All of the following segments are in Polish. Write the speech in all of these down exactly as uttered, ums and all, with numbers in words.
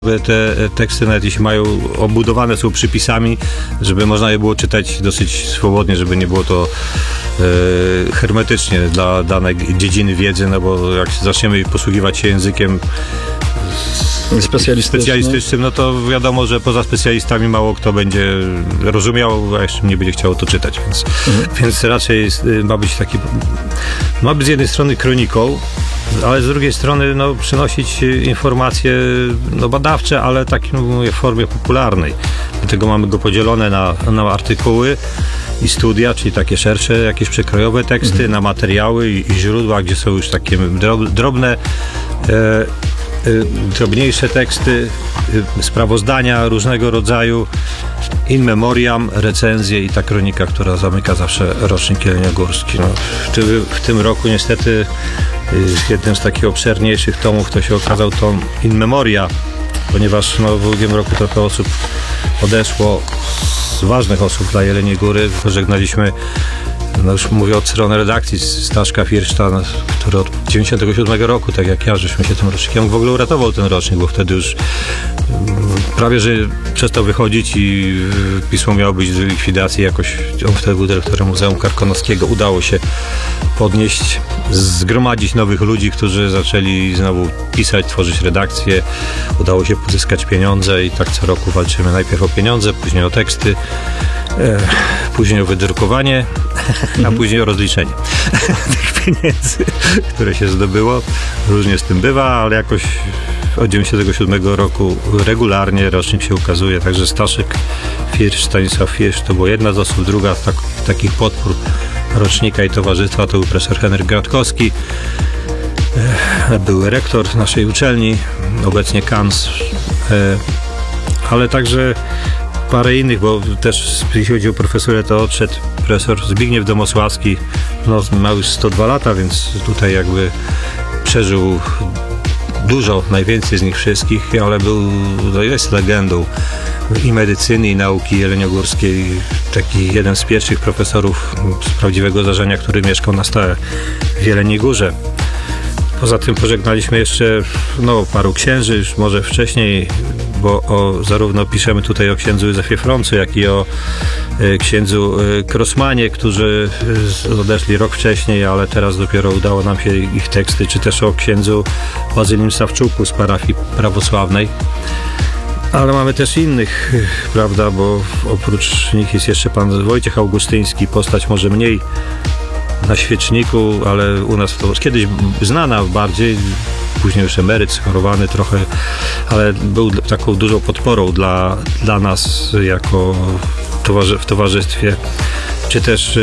Te teksty, nawet jeśli mają obudowane są przypisami, żeby można je było czytać dosyć swobodnie, żeby nie było to e, hermetycznie dla danej dziedziny wiedzy, no bo jak zaczniemy posługiwać się językiem specjalistycznym, specjalistycznym, no to wiadomo, że poza specjalistami mało kto będzie rozumiał, a jeszcze nie będzie chciał to czytać, więc, mhm. więc raczej jest, ma być taki, ma być z jednej strony kroniką, ale z drugiej strony no, przynosić informacje no, badawcze, ale takim w formie popularnej. Dlatego mamy go podzielone na, na artykuły i studia, czyli takie szersze, jakieś przekrojowe teksty, mhm. na materiały i, i źródła, gdzie są już takie drobne, e, e, drobniejsze teksty, e, sprawozdania różnego rodzaju, in memoriam, recenzje i ta kronika, która zamyka zawsze rocznik jeleniogórski. No, w, tym, w tym roku niestety jednym z takich obszerniejszych tomów to się okazał tom in memoria, ponieważ no, w ubiegłym roku trochę osób odeszło, z ważnych osób dla Jeleniej Góry. Pożegnaliśmy, no już mówię od strony redakcji, Staszka Firszta, który od dziewięćdziesiątego siódmego roku, tak jak ja, żeśmy się tym rocznikiem w ogóle uratował ten rocznik, bo wtedy już prawie, że przestał wychodzić i pismo miało być do likwidacji. Jakoś on wtedy był dyrektorem Muzeum Karkonoskiego. Udało się podnieść, zgromadzić nowych ludzi, którzy zaczęli znowu pisać, tworzyć redakcje. Udało się pozyskać pieniądze i tak co roku walczymy najpierw o pieniądze, później o teksty, e, później o wydrukowanie, a później o rozliczenie tych pieniędzy, które się zdobyło. Różnie z tym bywa, ale jakoś od dziewięćdziesiątego siódmego roku regularnie rocznik się ukazuje, także Staszek Firsz, Stanisław Firsz to była jedna z osób, druga z tak, takich podpór rocznika i towarzystwa to był profesor Henryk Gratkowski, były rektor naszej uczelni, obecnie Kans, ale także parę innych, bo też jeśli chodzi o profesurę, to odszedł profesor Zbigniew Domosławski, no, ma już sto dwa lata, więc tutaj jakby przeżył dużo, najwięcej z nich wszystkich, ale był, no jest legendą i medycyny, i nauki jeleniogórskiej. Taki jeden z pierwszych profesorów z prawdziwego zdarzenia, który mieszkał na stałe w Jeleniej Górze. Poza tym pożegnaliśmy jeszcze no, paru księży, już może wcześniej, bo o, zarówno piszemy tutaj o księdzu Józefie Frącu, jak i o e, księdzu e, Krosmanie, którzy e, odeszli rok wcześniej, ale teraz dopiero udało nam się ich teksty, czy też o księdzu Bazylim Sawczuku z parafii prawosławnej. Ale mamy też innych, prawda, bo oprócz nich jest jeszcze pan Wojciech Augustyński, postać może mniej na świeczniku, ale u nas to kiedyś znana bardziej, później już emeryt, schorowany trochę, ale był taką dużą podporą dla, dla nas jako towarzy, w towarzystwie, czy też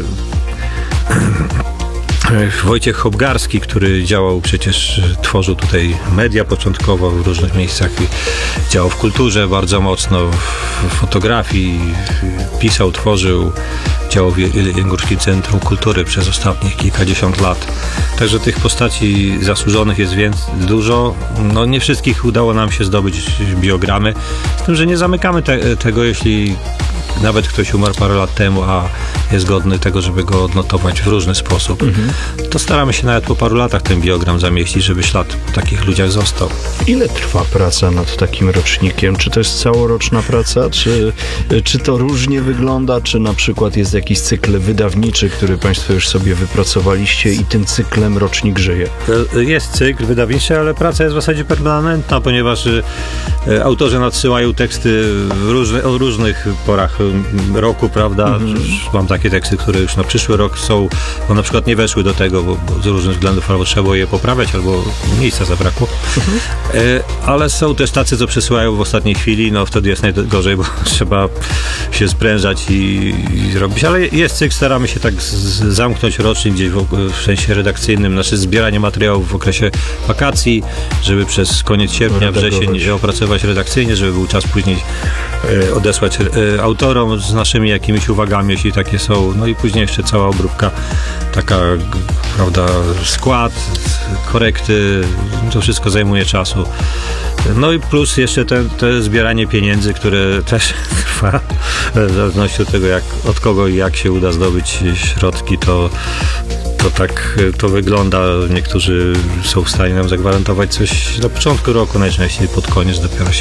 e, Wojciech Hobgarski, który działał przecież, tworzył tutaj media początkowo w różnych miejscach, działał w kulturze bardzo mocno, w fotografii, pisał, tworzył, działał w Jeleniogórskim Centrum Kultury przez ostatnich kilkadziesiąt lat. Także tych postaci zasłużonych jest więc dużo. No nie wszystkich udało nam się zdobyć biogramy, z tym, że nie zamykamy te, tego, jeśli nawet ktoś umarł parę lat temu, a jest godny tego, żeby go odnotować w różny sposób, mhm. to staramy się nawet po paru latach ten biogram zamieścić, żeby ślad po takich ludziach został. Ile trwa praca nad takim rocznikiem? Czy to jest całoroczna praca? Czy, czy to różnie wygląda? Czy na przykład jest jakiś cykl wydawniczy, który Państwo już sobie wypracowaliście i tym cyklem rocznik żyje? Jest cykl wydawniczy, ale praca jest w zasadzie permanentna, ponieważ autorzy nadsyłają teksty w różne, o różnych porach roku, prawda? Mhm. Mam takie teksty, które już na przyszły rok są, bo na przykład nie weszły do tego, bo, bo z różnych względów albo trzeba było je poprawiać, albo miejsca zabrakło. Mhm. E, ale są też tacy, co przesyłają w ostatniej chwili, no wtedy jest najgorzej, bo trzeba się sprężać i, i robić. Ale jest cykl, staramy się tak z, zamknąć rocznik gdzieś w, w sensie redakcyjnym, nasze zbieranie materiałów w okresie wakacji, żeby przez koniec sierpnia, wrzesień opracować redakcyjnie, żeby był czas później e, odesłać e, autorom z naszymi jakimiś uwagami, jeśli takie są. No i później jeszcze cała obróbka, taka, prawda, skład, korekty, to wszystko zajmuje czasu. No i plus jeszcze te, te zbieranie pieniędzy, które też trwa, w zależności od tego, jak, od kogo i jak się uda zdobyć środki, to to tak to wygląda. Niektórzy są w stanie nam zagwarantować coś na początku roku, najczęściej pod koniec dopiero się